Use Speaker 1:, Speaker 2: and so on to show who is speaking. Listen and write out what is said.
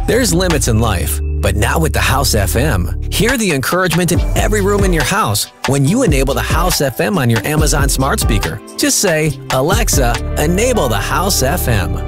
Speaker 1: There's limits in life, but not with the House FM. Hear the encouragement in every room in your house when you enable the House FM on your Amazon smart speaker. Just say, "Alexa, enable the House FM."